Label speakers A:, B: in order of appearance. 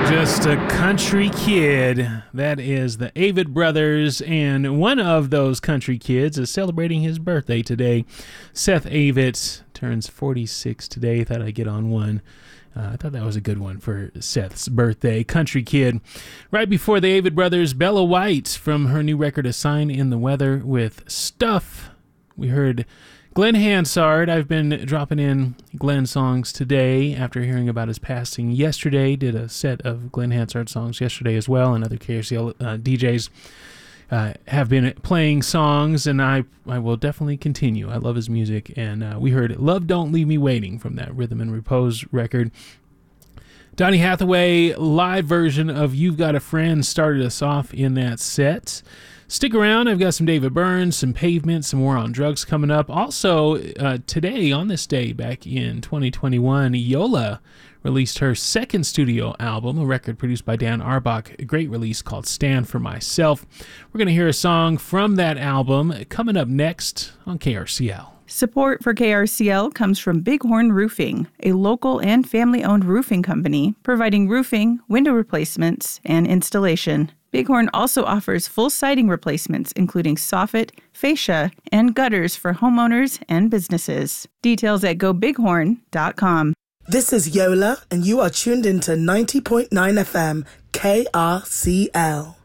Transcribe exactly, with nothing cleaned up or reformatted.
A: Just a country kid. That is the Avett Brothers, and one of those country kids is celebrating his birthday today. Seth Avett turns forty-six today. Thought I'd get on one. Uh, I thought that was a good one for Seth's birthday. Country kid. Right before the Avett Brothers, Bella White from her new record, A Sign in the Weather, with Stuff. We heard Glenn Hansard. I've been dropping in Glenn songs today after hearing about his passing yesterday. Did a set of Glenn Hansard songs yesterday as well, and other K R C L uh, D Js uh, have been playing songs, and I, I will definitely continue. I love his music, and uh, we heard Love Don't Leave Me Waiting from that Rhythm and Repose record. Donny Hathaway live version of You've Got a Friend started us off in that set. Stick around. I've got some David Byrne, some Pavement, some War on Drugs coming up. Also, uh, today, on this day, back in twenty twenty-one, Yola released her second studio album, a record produced by Dan Arbach, a great release called Stand for Myself. We're going to hear a song from that album coming up next on K R C L.
B: Support for K R C L comes from Bighorn Roofing, a local and family-owned roofing company providing roofing, window replacements, and installation. Bighorn also offers full siding replacements, including soffit, fascia, and gutters for homeowners and businesses. Details at go bighorn dot com.
C: This is Yola, and you are tuned into ninety point nine F M K R C L.